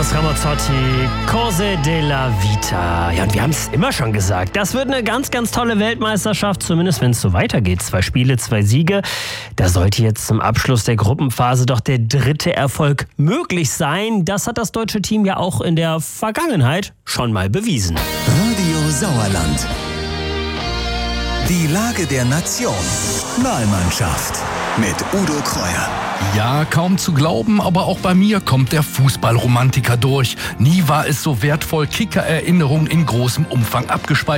Eros Ramazzotti, Cose della Vita. Ja, und wir haben es immer schon gesagt, das wird eine ganz, ganz tolle Weltmeisterschaft, zumindest wenn es so weitergeht. 2 Spiele, 2 Siege. Da sollte jetzt zum Abschluss der Gruppenphase doch der 3. Erfolg möglich sein. Das hat das deutsche Team ja auch in der Vergangenheit schon mal bewiesen. Radio Sauerland. Die Lage der Nation. Wahlmannschaft mit Udo Kreuer. Ja, kaum zu glauben, aber auch bei mir kommt der Fußballromantiker durch. Nie war es so wertvoll, Kicker-Erinnerungen in großem Umfang abgespeichert.